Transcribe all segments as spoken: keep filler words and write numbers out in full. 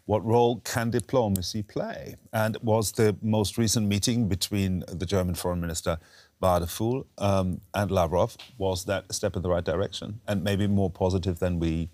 what role can diplomacy play? And was the most recent meeting between the German Foreign Minister Wadephul um, and Lavrov, was that a step in the right direction and maybe more positive than we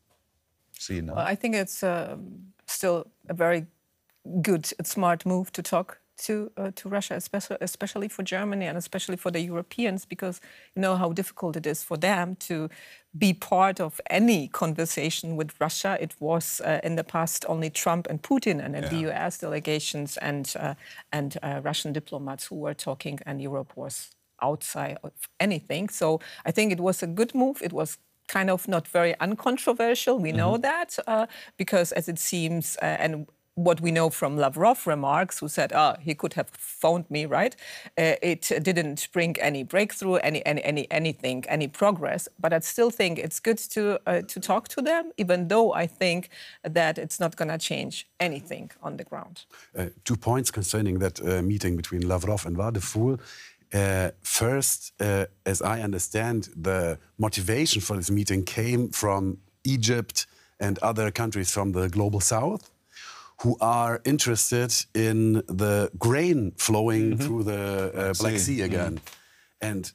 see now? Well, I think it's uh, still a very good, smart move to talk to uh, to Russia, especially especially for Germany and especially for the Europeans, because you know how difficult it is for them to be part of any conversation with Russia. It was uh, in the past only Trump and Putin and yeah. the U S delegations and uh, and uh, Russian diplomats who were talking, and Europe was outside of anything. So I think it was a good move. It was kind of not very uncontroversial. We know mm-hmm. that uh, because, as it seems, uh, and what we know from Lavrov remarks, who said, "Ah, oh, he could have phoned me," right? Uh, it didn't bring any breakthrough, any, any, any, anything, any progress. But I still think it's good to uh, to talk to them, even though I think that it's not going to change anything on the ground. Uh, two points concerning that uh, meeting between Lavrov and Wadephul. Uh, first, uh, as I understand, the motivation for this meeting came from Egypt and other countries from the global south, who are interested in the grain flowing mm-hmm. through the uh, Black Sea, sea again. Mm-hmm. And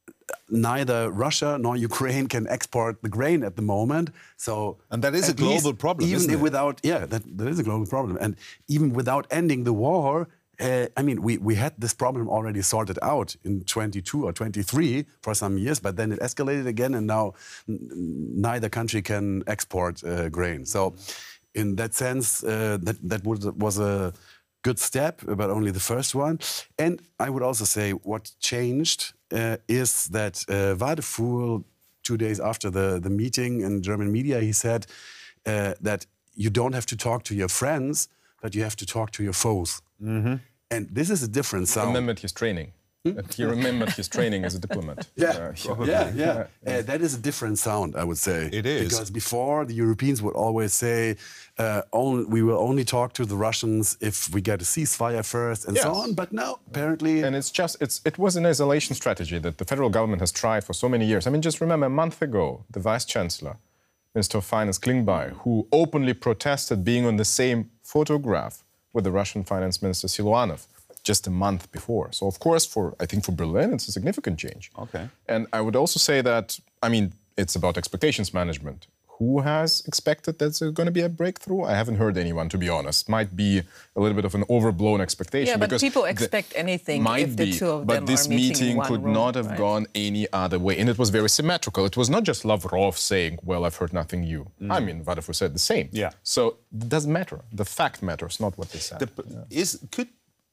neither Russia nor Ukraine can export the grain at the moment. So, and that is a global problem, even isn't it? Without, yeah, that, that is a global problem. And even without ending the war, uh, I mean, we, we had this problem already sorted out in twenty-two or twenty-three for some years, but then it escalated again, and now n- neither country can export uh, grain. So, in that sense, uh, that, that was a good step, but only the first one. And I would also say what changed uh, is that uh, Wadephul, two days after the, the meeting in German media, he said uh, that you don't have to talk to your friends, but you have to talk to your foes. Mm-hmm. And this is a different sound. I remembered his training. Hmm? He remembered his training as a diplomat. Yeah, uh, yeah, yeah. Uh, that is a different sound, I would say. It is. Because before, the Europeans would always say, uh, only, we will only talk to the Russians if we get a ceasefire first, and yes. so on. But now, apparently... And it's just, it's, it was an isolation strategy that the federal government has tried for so many years. I mean, just remember, a month ago, the Vice-Chancellor, Minister of Finance Klingbeil, who openly protested being on the same photograph with the Russian Finance Minister Siluanov, just a month before. So, of course, for I think for Berlin, it's a significant change. Okay. And I would also say that, I mean, it's about expectations management. Who has expected there's going to be a breakthrough? I haven't heard anyone, to be honest. Might be a little bit of an overblown expectation. Yeah, but people expect anything might if the two of be, them but this are meeting meeting in one could room, not have right? gone any other way. And it was very symmetrical. It was not just Lavrov saying, well, I've heard nothing new. Mm. I mean, Wadephul said the same. Yeah. So it doesn't matter. The fact matters, not what they said. The, yeah. is, could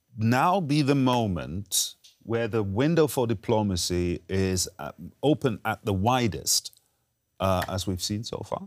now be the moment where the window for diplomacy is uh, open at the widest, uh, as we've seen so far?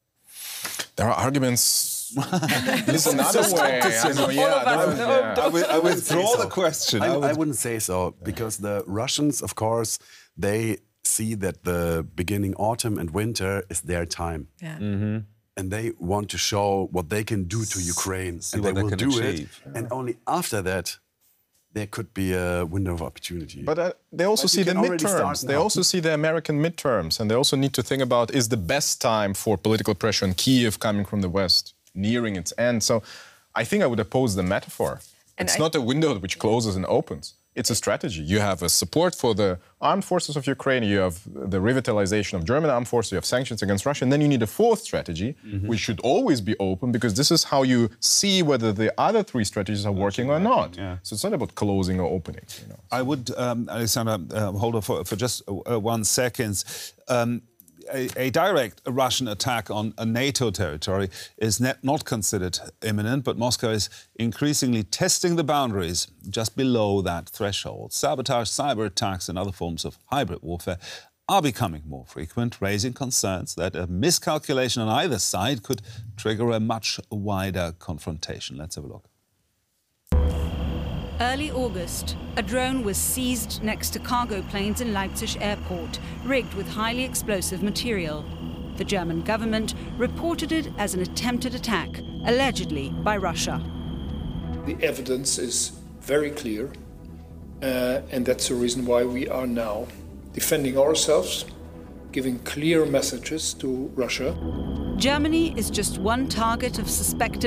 There are arguments. There's another way. I know, yeah, us, no, yeah. I, will, I withdraw the question. I, I, would... I wouldn't say so, because the Russians, of course, they see that the beginning autumn and winter is their time. Yeah. Mm-hmm. And they want to show what they can do to Ukraine, See and they, they will can do achieve. it. Yeah. And only after that, there could be a window of opportunity. But uh, they also but see the midterms. They also see the American midterms, and they also need to think about, is the best time for political pressure on Kyiv coming from the West nearing its end? So I think I would oppose the metaphor. And it's I... not a window which closes and opens. It's a strategy. You have a support for the armed forces of Ukraine, you have the revitalization of German armed forces, you have sanctions against Russia, and then you need a fourth strategy, mm-hmm. which should always be open, because this is how you see whether the other three strategies are working or not. Yeah. So it's not about closing or opening. You know, so. I would, um, Alexander, uh, hold on for, for just uh, one second. Um, A, a direct Russian attack on a NATO territory is net, not considered imminent, but Moscow is increasingly testing the boundaries just below that threshold. Sabotage, cyber attacks and other forms of hybrid warfare are becoming more frequent, raising concerns that a miscalculation on either side could trigger a much wider confrontation. Let's have a look. Early August, a drone was seized next to cargo planes in Leipzig airport, rigged with highly explosive material. The German government reported it as an attempted attack, allegedly by Russia. The evidence is very clear, uh, and that's the reason why we are now defending ourselves, giving clear messages to Russia. Germany is just one target of suspected